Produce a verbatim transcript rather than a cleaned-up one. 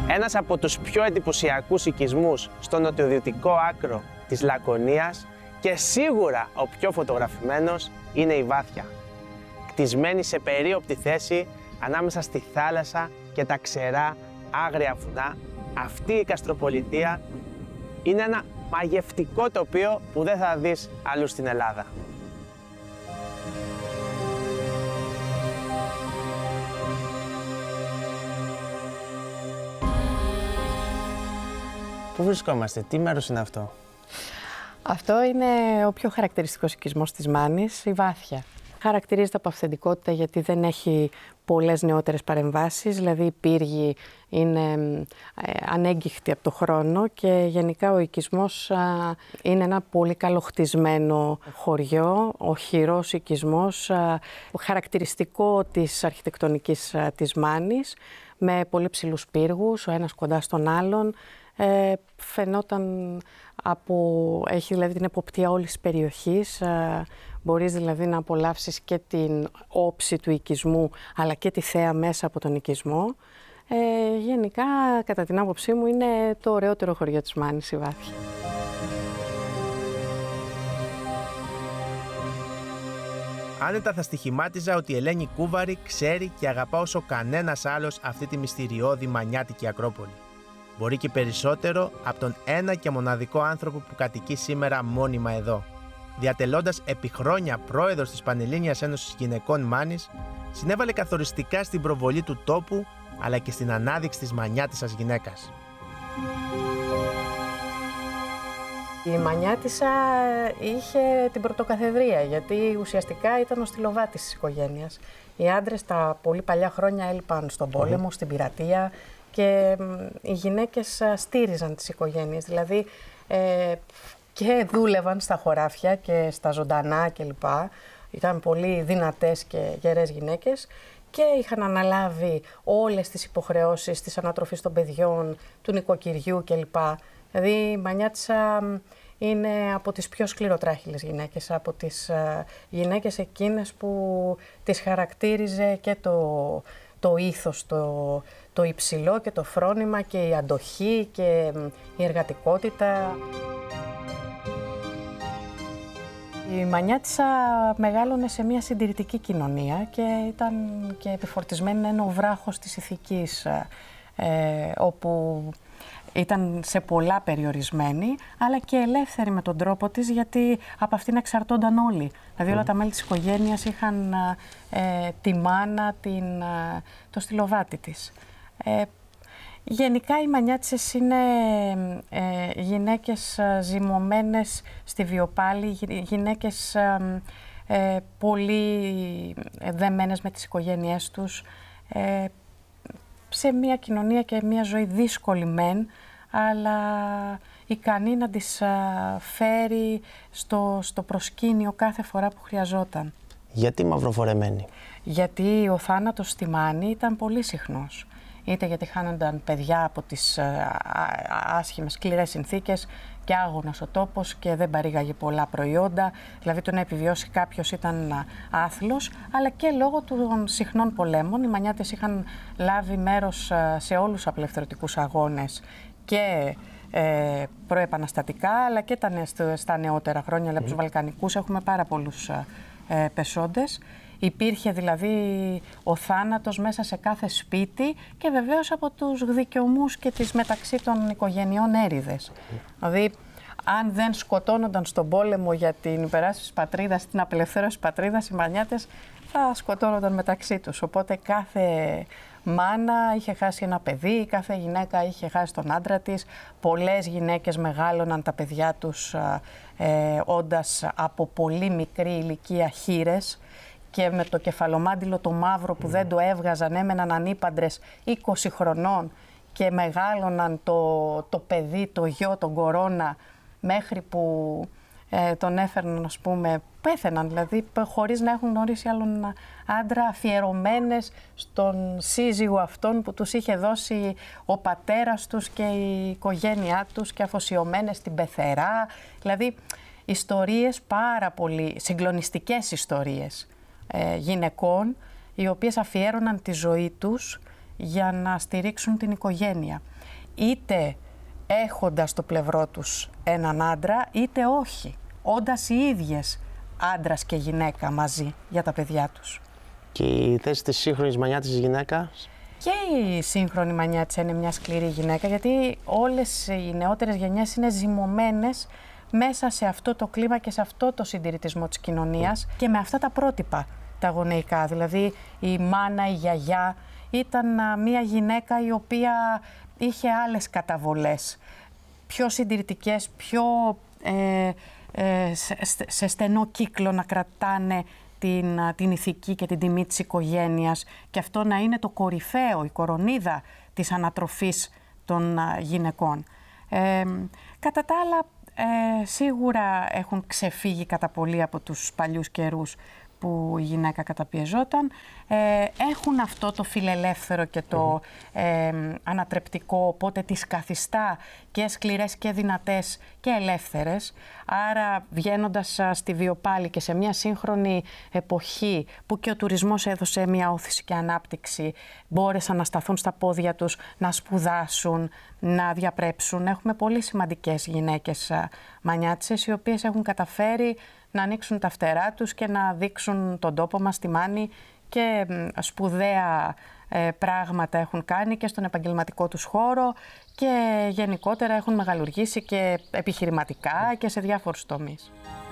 Ένας από τους πιο εντυπωσιακούς οικισμούς στο νοτιοδυτικό άκρο της Λακωνίας και σίγουρα ο πιο φωτογραφημένος είναι η Βάθια. Κτισμένη σε περίοπτη θέση ανάμεσα στη θάλασσα και τα ξερά άγρια βουνά, αυτή η καστροπολιτεία είναι ένα μαγευτικό τοπίο που δεν θα δεις αλλού στην Ελλάδα. Πού βρισκόμαστε, τι μέρος είναι αυτό? Αυτό είναι ο πιο χαρακτηριστικός οικισμός της Μάνης, η Βάθια. Χαρακτηρίζεται από αυθεντικότητα γιατί δεν έχει πολλές νεότερες παρεμβάσεις, δηλαδή οι πύργοι είναι ε, ανέγκυχτοι από το χρόνο και γενικά ο οικισμός α, είναι ένα πολύ καλοχτισμένο χωριό, οχυρός οικισμός, α, χαρακτηριστικό της αρχιτεκτονικής α, της Μάνης, με πολύ ψηλούς πύργους, ο ένας κοντά στον άλλον. Ε, φαινόταν από, έχει δηλαδή την εποπτεία όλης της περιοχής, ε, μπορείς δηλαδή να απολαύσεις και την όψη του οικισμού αλλά και τη θέα μέσα από τον οικισμό. Ε, γενικά κατά την άποψή μου είναι το ωραιότερο χωριό της Μάνης η Βάθια. Άνετα θα στοιχημάτιζα ότι η Ελένη Κούβαρη ξέρει και αγαπά όσο κανένας άλλος αυτή τη μυστηριώδη μανιάτικη Ακρόπολη. Μπορεί και περισσότερο από τον ένα και μοναδικό άνθρωπο που κατοικεί σήμερα μόνιμα εδώ. Διατελώντας επί χρόνια πρόεδρος της Πανελλήνιας Ένωσης Γυναικών Μάνης, συνέβαλε καθοριστικά στην προβολή του τόπου αλλά και στην ανάδειξη της μανιάτισσας γυναίκας. Η μανιάτισσα είχε την πρωτοκαθεδρία γιατί ουσιαστικά ήταν ο στυλοβάτης της οικογένειας. Οι άντρες τα πολύ παλιά χρόνια έλειπαν στον πόλεμο, mm. στην πειρατεία, και οι γυναίκες στήριζαν τις οικογένειες, δηλαδή ε, και δούλευαν στα χωράφια και στα ζωντανά κλπ. Ήταν πολύ δυνατές και γερές γυναίκες και είχαν αναλάβει όλες τις υποχρεώσεις της ανατροφής των παιδιών, του νοικοκυριού κλπ. Δηλαδή η μανιάτισσα είναι από τις πιο σκληροτράχυλες γυναίκες, από τις uh, γυναίκες εκείνες που τις χαρακτήριζε και το, το ήθος, το, το υψηλό και το φρόνημα και η αντοχή και η εργατικότητα. Η μανιάτισσα μεγάλωνε σε μια συντηρητική κοινωνία και ήταν και επιφορτισμένη να είναι ο βράχος της ηθικής, ε, όπου ήταν σε πολλά περιορισμένη, αλλά και ελεύθερη με τον τρόπο της, γιατί από αυτήν εξαρτώνταν όλοι. Δηλαδή όλα τα μέλη της οικογένειας είχαν ε, τη μάνα, την, ε, το στυλοβάτι της. Ε, γενικά οι μανιάτισσες είναι ε, γυναίκες ζυμωμένες στη βιοπάλη, γυναίκες ε, ε, πολύ δεμένες με τις οικογένειές τους, ε, σε μια κοινωνία και μια ζωή δύσκολη μεν, αλλά ικανή να τις φέρει στο, στο προσκήνιο κάθε φορά που χρειαζόταν. Γιατί μαυροφορεμένη? Γιατί ο θάνατος στη Μάνη ήταν πολύ συχνός. Είτε γιατί χάνονταν παιδιά από τις άσχημες σκληρές συνθήκες και άγωνος ο τόπος και δεν παρήγαγε πολλά προϊόντα, δηλαδή το να επιβιώσει κάποιος ήταν άθλος, αλλά και λόγω των συχνών πολέμων. Οι μανιάτες είχαν λάβει μέρος σε όλους τους απελευθερωτικούς αγώνες και ε, προεπαναστατικά, αλλά και τα, στα νεότερα χρόνια, αλλά mm. τους Βαλκανικούς έχουμε πάρα πολλούς ε, πεσόντες. Υπήρχε δηλαδή ο θάνατος μέσα σε κάθε σπίτι και βεβαίως από τους γδικαιωμούς και τις μεταξύ των οικογενειών έρηδες. Δηλαδή, αν δεν σκοτώνονταν στον πόλεμο για την υπεράσπιση της πατρίδας, την απελευθέρωση της πατρίδας, οι μανιάτες θα σκοτώνονταν μεταξύ τους. Οπότε κάθε μάνα είχε χάσει ένα παιδί, κάθε γυναίκα είχε χάσει τον άντρα της. Πολλές γυναίκες μεγάλωναν τα παιδιά τους ε, όντας από πολύ μικρή ηλικία χήρες, και με το κεφαλομάντιλο το μαύρο που δεν το έβγαζαν, έμεναν ανήπαντρες είκοσι χρονών και μεγάλωναν το, το παιδί, το γιο, τον κορώνα, μέχρι που ε, τον έφερναν, ας πούμε, πέθαιναν δηλαδή χωρίς να έχουν γνωρίσει άλλον άντρα, αφιερωμένες στον σύζυγο αυτόν που τους είχε δώσει ο πατέρας τους και η οικογένειά τους και αφοσιωμένες στην πεθερά. Δηλαδή ιστορίες πάρα πολύ, συγκλονιστικές ιστορίες ε, γυναικών οι οποίες αφιέρωναν τη ζωή τους για να στηρίξουν την οικογένεια. είτε έχοντας στο πλευρό τους έναν άντρα, είτε όχι, όντας οι ίδιες άντρας και γυναίκα μαζί για τα παιδιά τους. Και η θέση της σύγχρονης μανιάτης γυναίκας? Και η σύγχρονη μανιάτισσα είναι μια σκληρή γυναίκα, γιατί όλες οι νεότερες γενιές είναι ζυμωμένες μέσα σε αυτό το κλίμα και σε αυτό το συντηρητισμό της κοινωνίας και με αυτά τα πρότυπα τα γονεϊκά. Δηλαδή η μάνα, η γιαγιά ήταν μια γυναίκα η οποία είχε άλλες καταβολές, πιο συντηρητικές, πιο ε, ε, σε, σε στενό κύκλο να κρατάνε την, την ηθική και την τιμή της οικογένειας και αυτό να είναι το κορυφαίο, η κορονίδα της ανατροφής των γυναικών. Ε, κατά τα άλλα, ε, σίγουρα έχουν ξεφύγει κατά πολύ από τους παλιούς καιρούς που η γυναίκα καταπιεζόταν. Ε, έχουν αυτό το φιλελεύθερο και το ε, ανατρεπτικό, οπότε τις καθιστά και σκληρές και δυνατές και ελεύθερες. Άρα βγαίνοντας στη βιοπάλη και σε μια σύγχρονη εποχή που και ο τουρισμός έδωσε μια όθηση και ανάπτυξη, μπόρεσαν να σταθούν στα πόδια τους, να σπουδάσουν, να διαπρέψουν. Έχουμε πολύ σημαντικές γυναίκες μανιάτισσες οι οποίες έχουν καταφέρει να ανοίξουν τα φτερά τους και να δείξουν τον τόπο μας, τη Μάνη, και σπουδαία ε, πράγματα έχουν κάνει και στον επαγγελματικό τους χώρο και γενικότερα έχουν μεγαλουργήσει και επιχειρηματικά και σε διάφορους τομείς.